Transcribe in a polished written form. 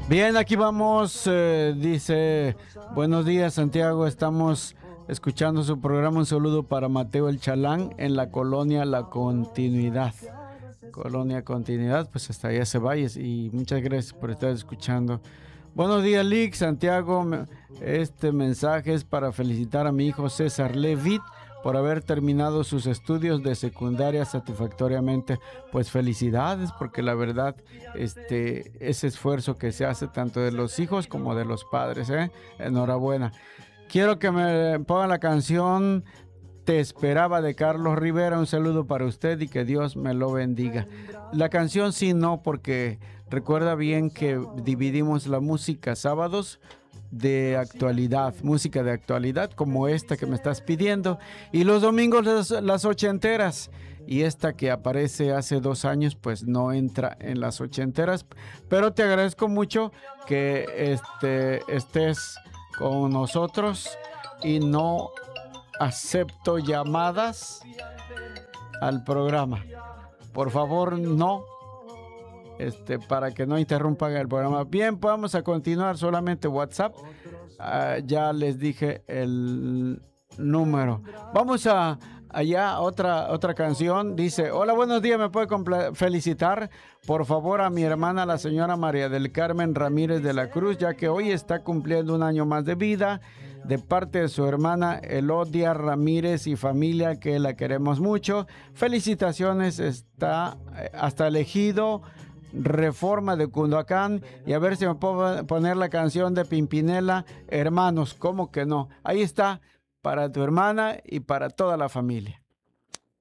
Bien, aquí vamos, dice, buenos días Santiago, estamos escuchando su programa, un saludo para Mateo El Chalán en la colonia La Continuidad. Colonia Continuidad, pues hasta allá se vaya y muchas gracias por estar escuchando. Buenos días, Lick, Santiago. Este mensaje es para felicitar a mi hijo César Levitt por haber terminado sus estudios de secundaria satisfactoriamente. Pues felicidades, porque la verdad, ese esfuerzo que se hace tanto de los hijos como de los padres, enhorabuena. Quiero que me pongan la canción Te esperaba de Carlos Rivera. Un saludo para usted y que Dios me lo bendiga. La canción sí no, porque recuerda bien que dividimos la música sábados de actualidad, música de actualidad como esta que me estás pidiendo, y los domingos las ochenteras. Y esta que aparece hace 2 años pues no entra en las ochenteras, pero te agradezco mucho que estés con nosotros y no acepto llamadas al programa. Por favor, no. Para que no interrumpan el programa. Bien, vamos a continuar. Solamente WhatsApp. Ya les dije el número. Vamos allá, otra canción. Dice, hola, buenos días, ¿me puede felicitar por favor a mi hermana, la señora María del Carmen Ramírez de la Cruz, ya que hoy está cumpliendo un año más de vida, de parte de su hermana Elodia Ramírez y familia, que la queremos mucho? Felicitaciones. Está hasta elegido Reforma de Cunduacán. Y a ver si me puedo poner la canción de Pimpinela, Hermanos, ¿cómo que no? Ahí está, para tu hermana y para toda la familia.